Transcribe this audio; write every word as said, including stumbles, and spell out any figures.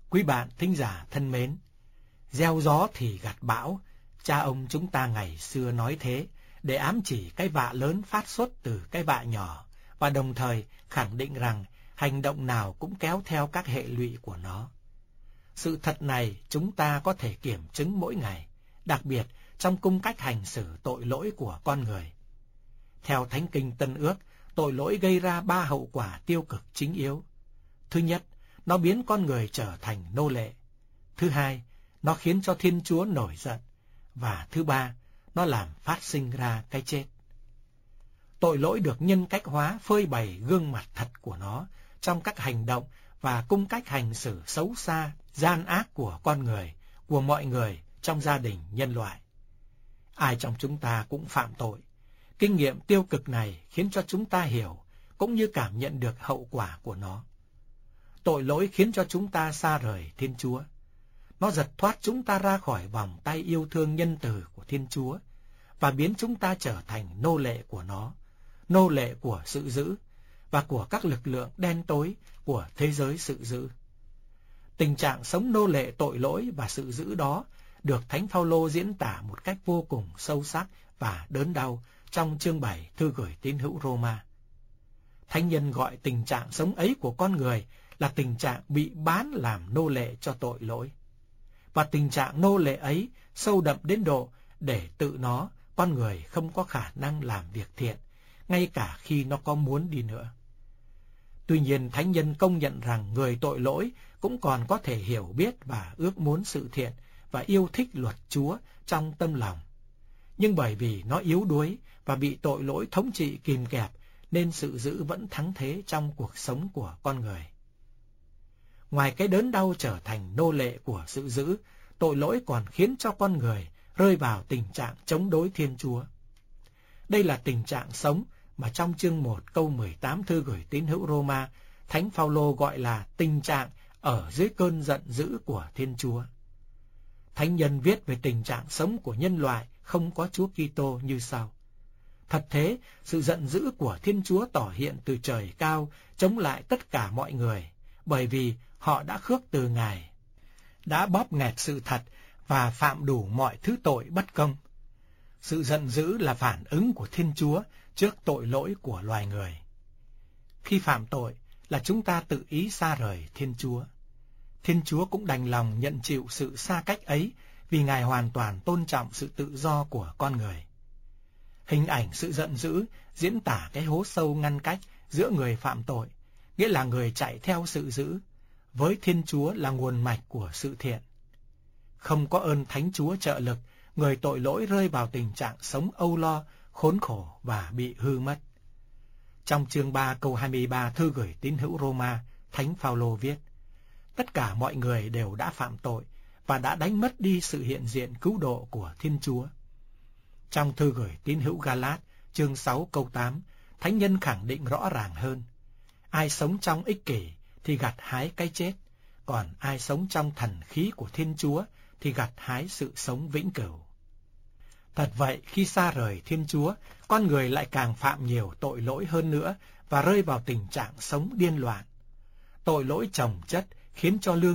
Quý bạn thính giả thân mến, gieo gió thì gặt bão, cha ông chúng ta ngày xưa nói thế, để ám chỉ cái vạ lớn phát xuất từ cái vạ nhỏ, và đồng thời khẳng định rằng hành động nào cũng kéo theo các hệ lụy của nó. Sự thật này chúng ta có thể kiểm chứng mỗi ngày, đặc biệt trong cung cách hành xử tội lỗi của con người. Theo Thánh Kinh Tân Ước, tội lỗi gây ra ba hậu quả tiêu cực chính yếu. Thứ nhất, nó biến con người trở thành nô lệ. Thứ hai, nó khiến cho Thiên Chúa nổi giận. Và thứ ba, nó làm phát sinh ra cái chết. Tội lỗi được nhân cách hóa phơi bày gương mặt thật của nó trong các hành động và cung cách hành xử xấu xa, gian ác của con người, của mọi người trong gia đình nhân loại. Ai trong chúng ta cũng phạm tội. Kinh nghiệm tiêu cực này khiến cho chúng ta hiểu, cũng như cảm nhận được hậu quả của nó. Tội lỗi khiến cho chúng ta xa rời Thiên Chúa. Nó giật thoát chúng ta ra khỏi vòng tay yêu thương nhân từ của Thiên Chúa và biến chúng ta trở thành nô lệ của nó, nô lệ của sự dữ và của các lực lượng đen tối của thế giới sự dữ. Tình trạng sống nô lệ tội lỗi và sự dữ đó được Thánh Phaolô diễn tả một cách vô cùng sâu sắc và đớn đau trong chương bảy thư gửi tín hữu Roma. Thánh nhân gọi tình trạng sống ấy của con người là tình trạng bị bán làm nô lệ cho tội lỗi. Và tình trạng nô lệ ấy sâu đậm đến độ để tự nó, con người không có khả năng làm việc thiện, ngay cả khi nó có muốn đi nữa. Tuy nhiên, thánh nhân công nhận rằng người tội lỗi cũng còn có thể hiểu biết và ước muốn sự thiện và yêu thích luật Chúa trong tâm lòng. Nhưng bởi vì nó yếu đuối và bị tội lỗi thống trị kìm kẹp, nên sự dữ vẫn thắng thế trong cuộc sống của con người. Ngoài cái đớn đau trở thành nô lệ của sự dữ, tội lỗi còn khiến cho con người rơi vào tình trạng chống đối Thiên Chúa. Đây là tình trạng sống mà trong chương một câu mười tám thư gửi tín hữu Roma, Thánh Phaolô gọi là tình trạng ở dưới cơn giận dữ của Thiên Chúa. Thánh nhân viết về tình trạng sống của nhân loại không có Chúa Kitô như sau: Thật thế, sự giận dữ của Thiên Chúa tỏ hiện từ trời cao chống lại tất cả mọi người, bởi vì họ đã khước từ Ngài, đã bóp nghẹt sự thật và phạm đủ mọi thứ tội bất công. Sự giận dữ là phản ứng của Thiên Chúa trước tội lỗi của loài người. Khi phạm tội là chúng ta tự ý xa rời Thiên Chúa. Thiên Chúa cũng đành lòng nhận chịu sự xa cách ấy vì Ngài hoàn toàn tôn trọng sự tự do của con người. Hình ảnh sự giận dữ diễn tả cái hố sâu ngăn cách giữa người phạm tội, nghĩa là người chạy theo sự dữ, với Thiên Chúa là nguồn mạch của sự thiện. Không có ơn Thánh Chúa trợ lực, người tội lỗi rơi vào tình trạng sống âu lo, khốn khổ và bị hư mất. Trong chương ba câu hai mươi ba thư gửi tín hữu Roma, Thánh Phaolô viết: Tất cả mọi người đều đã phạm tội và đã đánh mất đi sự hiện diện cứu độ của Thiên Chúa. Trong thư gửi tín hữu Ga-lát, chương sáu câu tám, Thánh nhân khẳng định rõ ràng hơn: Ai sống trong ích kỷ thì gặt hái cái chết, còn ai sống trong thần khí của Thiên Chúa thì gặt hái sự sống vĩnh cửu. Thật vậy, khi xa rời Thiên Chúa, con người lại càng phạm nhiều tội lỗi hơn nữa và rơi vào tình trạng sống điên loạn. Tội lỗi chồng chất khiến cho lương